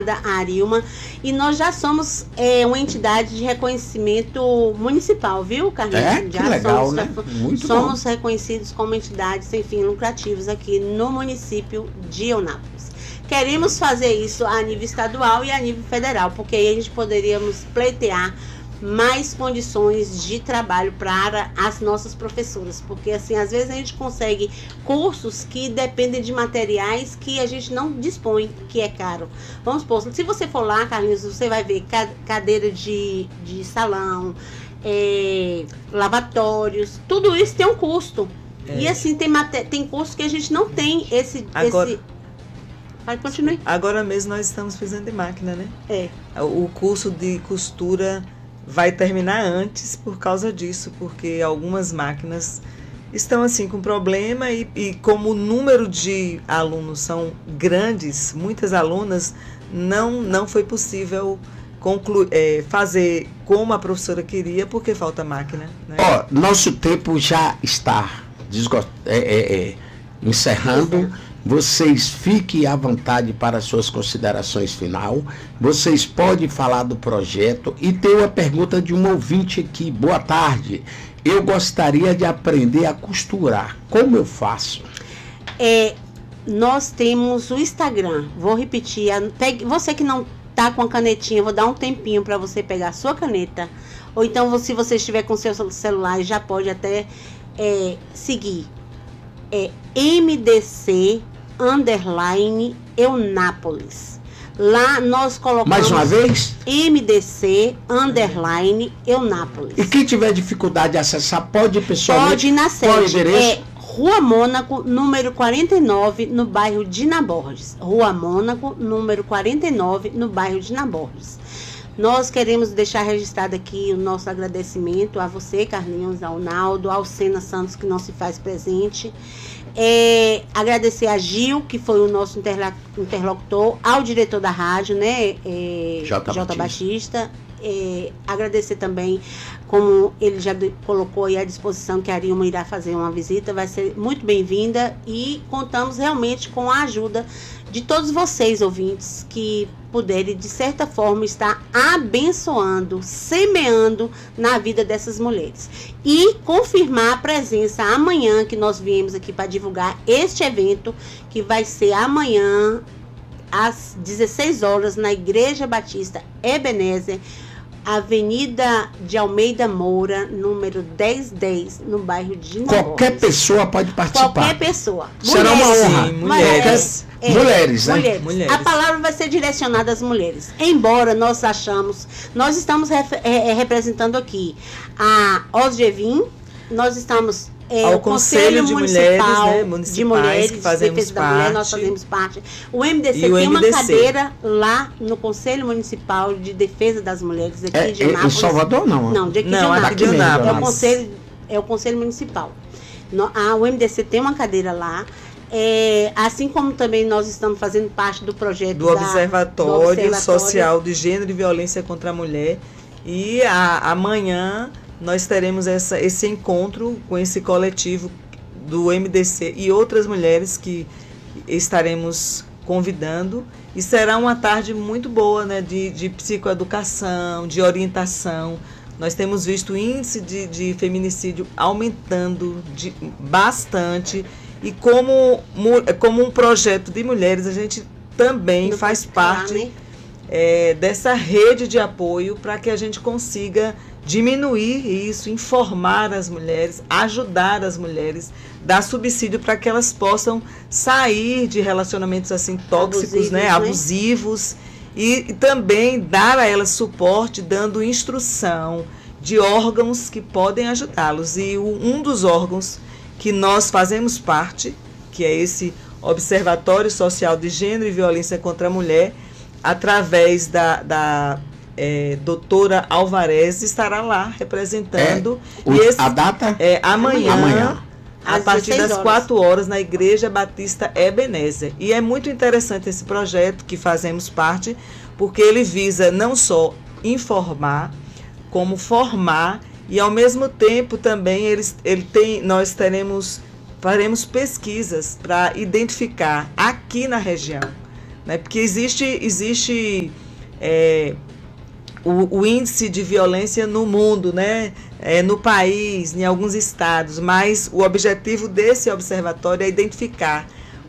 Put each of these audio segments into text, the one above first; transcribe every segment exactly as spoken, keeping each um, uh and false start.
a Arilma, e nós já somos é, uma entidade de reconhecimento municipal, viu, Carlinhos? É, que já legal, somos, né? Muito somos bom. reconhecidos como entidades sem fins lucrativos aqui no município de Eunápolis. Queremos fazer isso a nível estadual e a nível federal, porque aí a gente poderíamos pleitear mais condições de trabalho para as nossas professoras, porque assim, às vezes a gente consegue cursos que dependem de materiais que a gente não dispõe, que é caro. Vamos supor, se você for lá, Carlinhos, você vai ver cadeira de, de salão, é, lavatórios, tudo isso tem um custo. É. E assim, tem, tem cursos que a gente não tem esse... Agora... esse... Pode continuar. Agora mesmo nós estamos precisando de máquina, né? É. O curso de costura vai terminar antes por causa disso, porque algumas máquinas estão assim com problema e, e como o número de alunos são grandes, muitas alunas, não, não foi possível concluir, é, fazer como a professora queria, porque falta máquina. Né? Ó, nosso tempo já está desgo- é, é, é, encerrando. Vocês fiquem à vontade para suas considerações final. Vocês podem falar do projeto. E tem uma pergunta de um ouvinte aqui. Boa tarde. Eu gostaria de aprender a costurar. Como eu faço? É, nós temos o Instagram. Vou repetir. Pegue, você que não está com a canetinha, vou dar um tempinho para você pegar a sua caneta. Ou então, se você estiver com seu celular, já pode até é, seguir. É M D C underline Eunápolis. Lá nós colocamos... Mais uma vez? M D C underline Eunápolis. E quem tiver dificuldade de acessar, pode pessoalmente... Pode ir na sede. Qual o endereço? É Rua Mônaco, número quarenta e nove, no bairro Dina Borges. Rua Mônaco, número quarenta e nove, no bairro Dina Borges. Nós queremos deixar registrado aqui o nosso agradecimento a você, Carlinhos, ao Naldo, ao Sena Santos, que não se faz presente. É, agradecer a Gil, que foi o nosso interlocutor, ao diretor da rádio, né, é, J. J. Batista. É, agradecer também, como ele já colocou aí à disposição, que a Arilma irá fazer uma visita, vai ser muito bem-vinda e contamos realmente com a ajuda de todos vocês, ouvintes, que puderem, de certa forma, estar abençoando, semeando na vida dessas mulheres. E confirmar a presença amanhã, que nós viemos aqui para divulgar este evento, que vai ser amanhã, às dezesseis horas, na Igreja Batista Ebenezer, Avenida de Almeida Moura, número dez dez, no bairro de Dina Qualquer Borges. pessoa pode participar. Qualquer pessoa. Será uma honra. Sim, mulheres. É, mulheres, né? Mulheres. Mulheres. A palavra vai ser direcionada às mulheres. Embora nós achamos, nós estamos ref, é, é, representando aqui a Osgevin, nós estamos é, ao o Conselho, Conselho de Mulheres, né, municipais, de mulheres, que fazemos defesa parte. da mulher, nós fazemos parte. O M D C E tem o uma M D C. cadeira lá no Conselho Municipal de Defesa das Mulheres aqui É, de é, em Eunápolis. Salvador não? Não, de aqui Não, de Eunápolis. aqui de Eunápolis. É o Conselho, é o Conselho Municipal. No, a, o M D C tem uma cadeira lá. É, assim como também nós estamos fazendo parte do projeto do, da, observatório, do Observatório Social de Gênero e Violência contra a Mulher. E a, amanhã nós teremos essa, esse encontro com esse coletivo do M D C e outras mulheres que estaremos convidando. E será uma tarde muito boa, né, de, de psicoeducação, de orientação. Nós temos visto o índice de, de feminicídio aumentando de, bastante. E como, como um projeto de mulheres, a gente também Não faz parte falar, né? é, dessa rede de apoio para que a gente consiga diminuir isso, informar as mulheres, ajudar as mulheres, dar subsídio para que elas possam sair de relacionamentos assim tóxicos, abusivos, né? abusivos e, e também dar a elas suporte, dando instrução de órgãos que podem ajudá-los. E o, um dos órgãos que nós fazemos parte, que é esse Observatório Social de Gênero e Violência contra a Mulher, através da, da é, doutora Alvarez, estará lá representando. É, o, e esse, a data? É amanhã, amanhã. a partir das quatro horas, na Igreja Batista Ebenezer. E é muito interessante esse projeto que fazemos parte, porque ele visa não só informar, como formar. E, ao mesmo tempo, também eles, ele tem, nós teremos, faremos pesquisas para identificar aqui na região né? Porque existe, existe é, o, o índice de violência no mundo, né? É, no país, em alguns estados, mas o objetivo desse observatório é identificar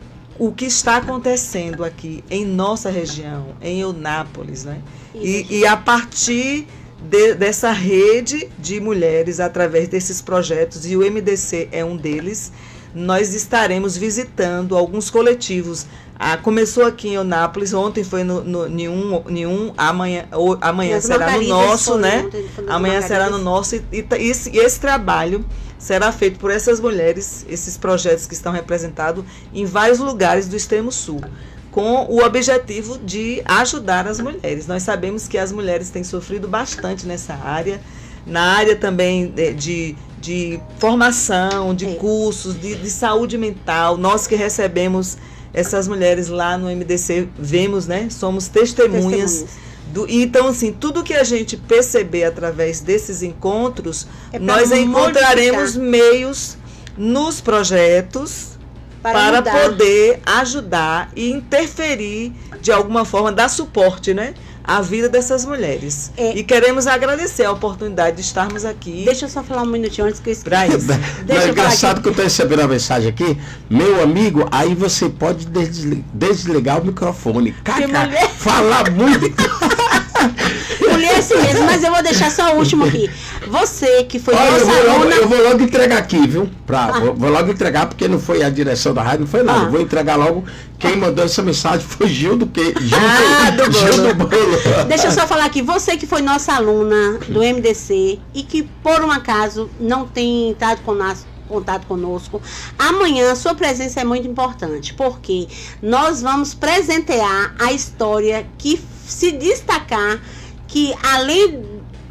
o que está acontecendo aqui em nossa região, em Eunápolis, né? E, e a partir de, dessa rede de mulheres, através desses projetos, e o M D C é um deles, nós estaremos visitando alguns coletivos. Ah, começou aqui em Eunápolis, ontem foi no, no nenhum, nenhum amanhã, ou, amanhã será no nosso, né? Amanhã será no nosso, e, e, e, esse, e esse trabalho será feito por essas mulheres, esses projetos que estão representados em vários lugares do extremo sul, com o objetivo de ajudar as mulheres. Nós sabemos que as mulheres têm sofrido bastante nessa área, na área também de, de, de formação, de cursos, de, de saúde mental. Nós que recebemos essas mulheres lá no M D C, vemos, né? Somos testemunhas. testemunhas. Do, então, assim, tudo que a gente perceber através desses encontros, é nós encontraremos modificar. meios nos projetos para, para poder ajudar e interferir de alguma forma, dar suporte, né, à vida dessas mulheres. É. E queremos agradecer a oportunidade de estarmos aqui. Deixa eu só falar um minutinho antes que eu esqueça. É engraçado que eu estou recebendo a mensagem aqui, meu amigo, aí você pode desligar o microfone. Caca, mulher... falar muito. Mulher é assim mesmo, mas eu vou deixar só o último aqui. Você que foi Olha, nossa eu vou, aluna... logo, eu vou logo entregar aqui, viu? Pra, ah. vou, vou logo entregar, porque não foi a direção da rádio, não foi nada. Ah. Vou entregar logo. Quem mandou essa mensagem foi Gil do que? Gil, ah, do, do Gil do Bolo. Deixa eu só falar aqui. Você que foi nossa aluna do M D C e que, por um acaso, não tem entrado com nós, contato conosco, amanhã sua presença é muito importante, porque nós vamos presentear a história que se destacar, que além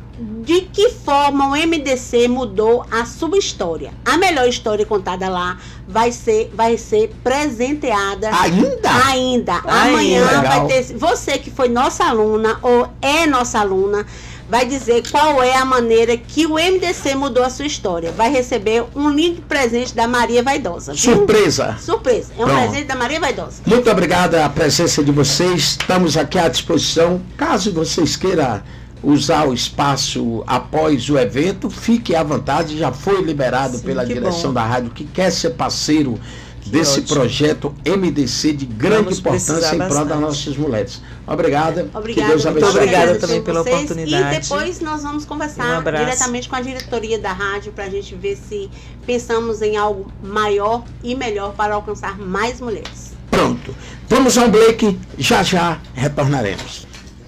de que forma o M D C mudou a sua história. A melhor história contada lá vai ser, vai ser presenteada. Ainda? Ainda. Amanhã Legal. vai ter. Você que foi nossa aluna ou é nossa aluna, vai dizer qual é a maneira que o M D C mudou a sua história. Vai receber um link presente da Maria Vaidosa. Viu? Surpresa. Surpresa. É um Pronto. presente da Maria Vaidosa. Muito obrigado a presença de vocês. Estamos aqui à disposição. Caso vocês queiram usar o espaço após o evento, fique à vontade. Já foi liberado Sim, pela direção bom. da rádio que quer ser parceiro que desse ótimo. projeto M D C de grande Vamos importância em prol das nossas mulheres. Obrigada. Obrigada. Que Deus abençoe. Muito obrigada também pela vocês. oportunidade. E depois nós vamos conversar um diretamente com a diretoria da rádio para a gente ver se pensamos em algo maior e melhor para alcançar mais mulheres. Pronto. Vamos ao break. Já já retornaremos.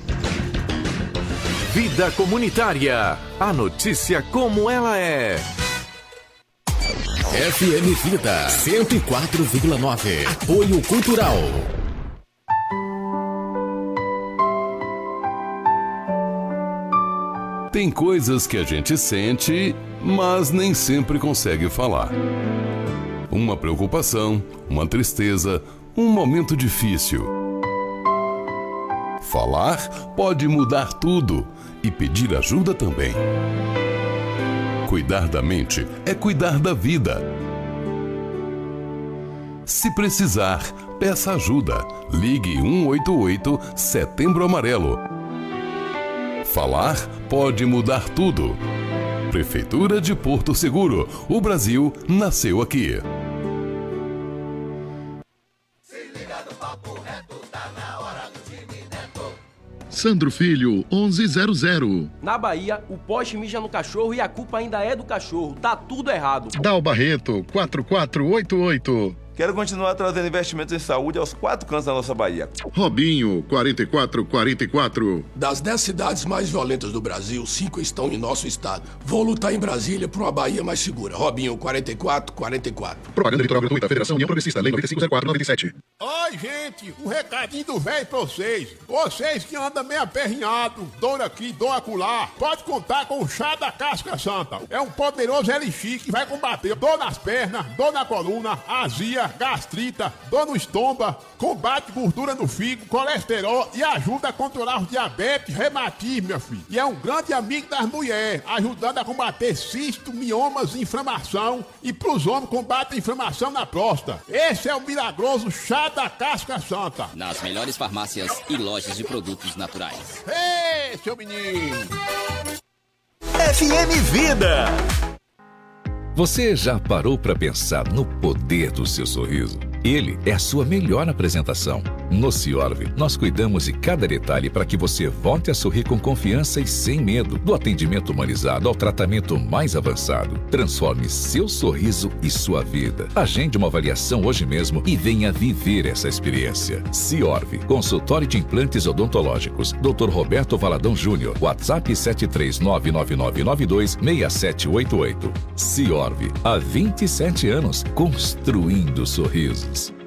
Vida Comunitária. A notícia como ela é. F M Vida cento e quatro vírgula nove. Apoio Cultural. Tem coisas que a gente sente, mas nem sempre consegue falar. Uma preocupação, uma tristeza, um momento difícil. Falar pode mudar tudo e pedir ajuda também. Cuidar da mente é cuidar da vida. Se precisar, peça ajuda. Ligue um oito oito Setembro Amarelo. Falar pode mudar tudo. Prefeitura de Porto Seguro. O Brasil nasceu aqui. Sandro Filho, onze zero zero. Na Bahia, o poste mija no cachorro e a culpa ainda é do cachorro. Tá tudo errado. Dal Barreto, quatro quatro oito oito. Quero continuar trazendo investimentos em saúde aos quatro cantos da nossa Bahia. Robinho, quarenta e quatro quarenta e quatro. Das dez cidades mais violentas do Brasil, cinco estão em nosso estado. Vou lutar em Brasília por uma Bahia mais segura. Robinho, quarenta e quatro quarenta e quatro. Propaganda eleitoral gratuita, Federação União Progressista, Lei noventa e cinco zero quatro noventa e sete. Oi, gente, um recadinho do velho pra vocês. Vocês que andam meio aperrinhado, dor aqui, dor acolá, pode contar com o chá da casca santa. É um poderoso elixir que vai combater dor nas pernas, dor na coluna, azia, enxaqueca, gastrita, dor no estômago, combate gordura no fígado, colesterol e ajuda a controlar os diabetes, reumatismo, meu filho. E é um grande amigo das mulheres, ajudando a combater cisto, miomas, inflamação e pros homens combate a inflamação na próstata. Esse é o milagroso chá da casca santa. Nas melhores farmácias e lojas de produtos naturais. Ei, seu menino! F M Vida. Você já parou para pensar no poder do seu sorriso? Ele é a sua melhor apresentação. No Ciorve, nós cuidamos de cada detalhe para que você volte a sorrir com confiança e sem medo. Do atendimento humanizado ao tratamento mais avançado. Transforme seu sorriso e sua vida. Agende uma avaliação hoje mesmo e venha viver essa experiência. Ciorve, consultório de implantes odontológicos. doutor Roberto Valadão Júnior. WhatsApp sete três nove nove nove nove dois seis sete oito oito. Ciorve, há vinte e sete anos, construindo sorrisos.